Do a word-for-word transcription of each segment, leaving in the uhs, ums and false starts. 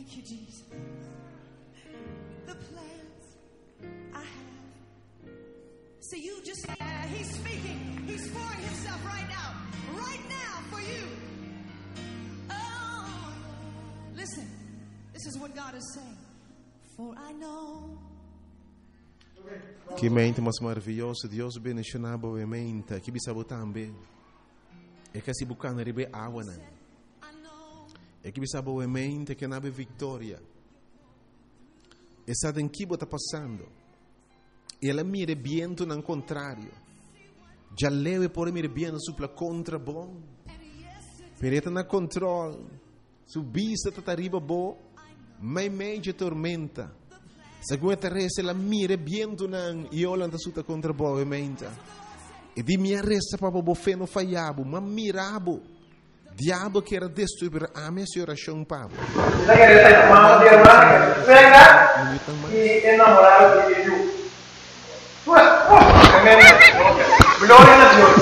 Thank you, Jesus. The plans I have. See, you just, uh, he's speaking. He's pouring himself right now. Right now for you. Oh, listen. This is what God is saying. For I know. Que mente mais maravilhosa, Deus bendicionar a mente. Que bisa botambe. É que se buscando rebe água não. É que bisa boa mente que nabe vitória. E sabe em que está passando. E ela mira viento no contrário. Já leve por mira viento supla contra bom. Pereta na controle. Subista tá arriba bom. Mai meia tormenta. Seguinte resta la mire viento nan Iolanda suta contra boa mente. E di mia resta para bo feno falhabo, ma mirabo. Diabo que era destruir a minha oração pabo. Kita quer estar mama de irmã, pega e enamorar de Deus. Pues, amém. Glória a Deus.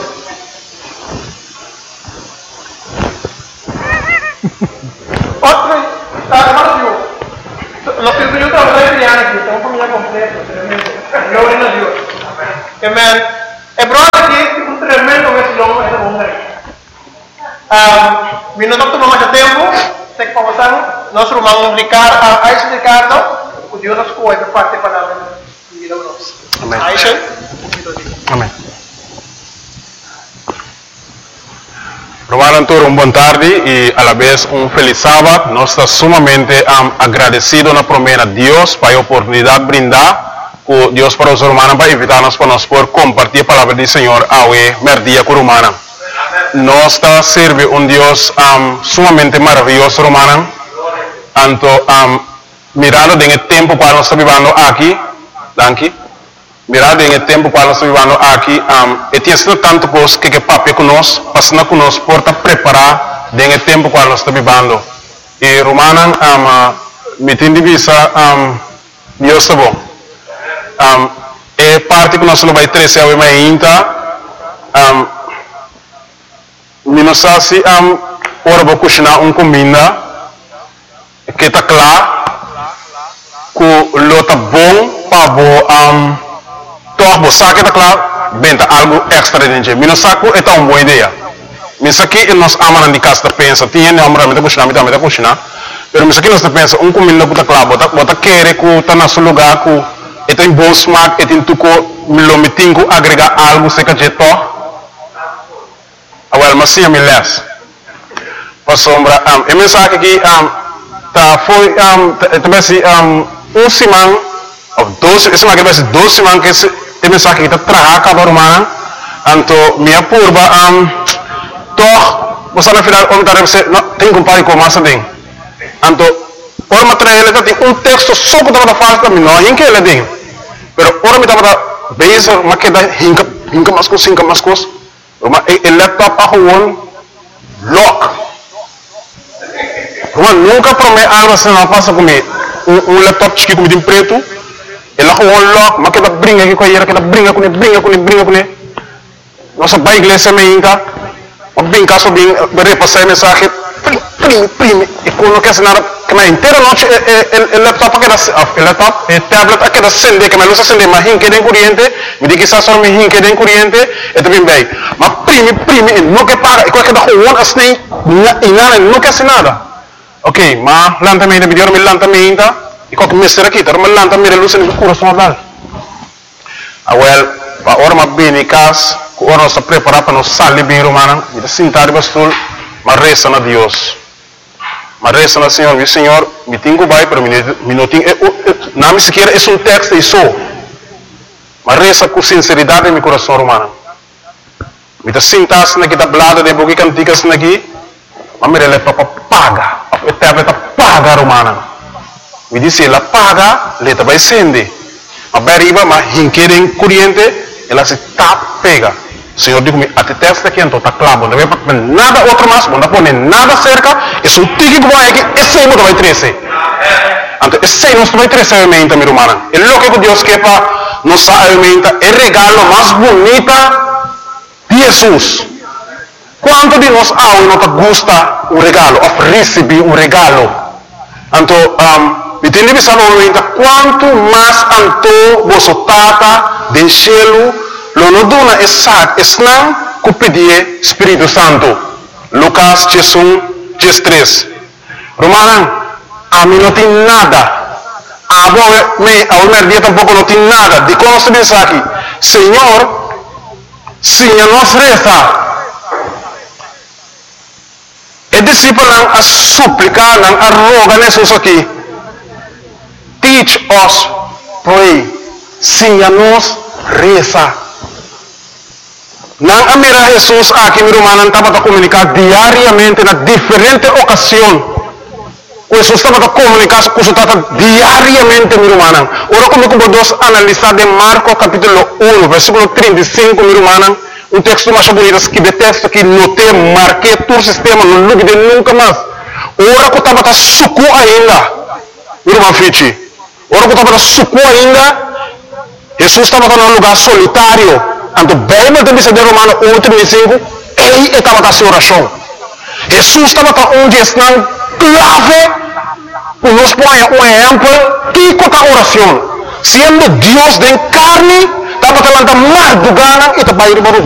Outro, tá, Marcio. Lo que eu estava falando aqui, então família completa, tremendo. Glória a Deus. Amém. É prova que um tremendo esse longo essa bomba. Ah, vindo todo mais tempo, sei que passamos, nós vamos explicar a esse Ricardo, o Deus nos coe para parte palavra de vida nós. Amém. Aisha. Amém. Romaram todos uma boa tarde e a la vez um feliz sábado. Nós estamos sumamente um, agradecidos na promessa de Deus para a oportunidade de brindar com Deus para os romanos para invitar-nos para nós por compartilhar a palavra do Senhor ao merdia com romana. Nós estamos servindo um Deus um, sumamente maravilhoso romana. Anto um, mirando no tempo que nós estamos vivendo aqui, danke. Mirado em tempo quando nós estamos vivendo aqui, um, e tinha sido tanto coisa que que papai conosco, passando conosco por estar preparar em tempo quando nós estamos vivendo. E Romana, um, me tem divisa, um, Deus está bom. Um, é parte que nós não vai trazer a minha inta, um, me não sabe se um, ora vou cozinhar uma comida que está claro, que lo está bom para um, toch bo saque tá claro, benta algo extra dentro. Mino saco é uma boa ideia. Mas aqui nós amamos de casa pensa, tinha não amamos de cozinhar, de de cozinhar. Mas aqui nós pensa um comida que tá claro, bota bota querer que tá no seu lugar que é tem bom smack, é tem tuco, lo metingo agregar algo seca de to. Awal masih me less. Pas sombra am, e mensagem aqui am tá foi am também se am um simão of doze, esse aqui vai ser doze simão que tem mensagem que está trabalhando para romana, então minha purba am toh você na final om taref se tem compare com massa tem, então por material ele tem um texto só que está fácil também não, em que ele tem, pero por me tá base mas que dá hinca hinca mais coisa hinca mais coisa, mas ele laptop a gewoon lock, mas nunca promete algo assim não passa comigo, um laptop chique como de preto ela gewoon lock, mas que ela brinca aqui com a ela, que ela brinca com ele, brinca com ele, brinca com ele. Nossa bai igreja me inca, mas bem caso bem, repassar a mensagem, prime, prime, e quando quer nada, que na inteira noite, o laptop que o laptop, o tablet que acende, que me luz acende, mas hinque de corrente, me diz que está só me hinque de corrente, e também bem. Mas prime, prime, e não que para, e quando que gewoon assim, e nada, não quer nada. Ok, mas lentamente, me deu me lentamente. E qualquer mestre aqui, tá? Mas lá também a luz no coração dela. Ah, well, a hora mais bem em casa, a hora nós estamos preparados para nós sair bem romana, e de sentar no bastul, mas resta na Deus. Mas resta na Senhor, meu Senhor, me tenho que vai para mim, me não tenho, não me sequer é um texto e só. Mas resta com sinceridade em meu coração romana. Me está sentado aqui, está blada de boca canticas aqui, mas me releva para paga, a tablet paga romana. Me disse, ela paga, ela vai acender. Mas vai arriba, mas hinquerem corrente, ela se tap pega. O Senhor diz comigo, até testa aqui, então está claro, não vai pôr nada outro mais, não vai pôr nada cerca, e se o tique que vai aqui, esse aí não vai trazer. Então, esse aí não vai trazer a alimenta, minha irmã. É louco que Deus quer para nos alimenta, é o regalo mais bonito de Jesus. Quanto de nós há e não gosta um regalo, of receber um regalo? Anto, um, entende bisa momento quanto mais anto vosso tata del cielo lo no dona esat esnang ku pedie Espírito Santo. Lucas um, três. Romanan, a mim não tem nada. A boa me, a uma dia tampouco não tem nada. De como se diz aqui, Senhor, se nós reza, e discípulo a suplicar, a rogar Jesus aqui. Teach us, pray. Ensina nós reza. Nang amira Jesus aqui, meu irmão, estava a comunicar diariamente na diferente ocasião. Jesus estava a comunicar com o diariamente, meu irmão. Ora, como podemos analisar de Marcos capítulo um, versículo trinta e cinco, meu irmão. Um texto mais bonito que de texto que notei, marquei todo o sistema, não lugue de nunca mais. Ora que estava a suco ainda, irmão Fichi. Ora que estava a suco ainda, Jesus estava em um lugar solitário. Então, bem, mas tem que ser de Romano um, trinta e cinco, ele estava a sua oração. Jesus estava onde está clave, para nos pôr um exemplo, que é a oração. Sendo Deus de carne, estava a levantar mais do gana e estava a ir para o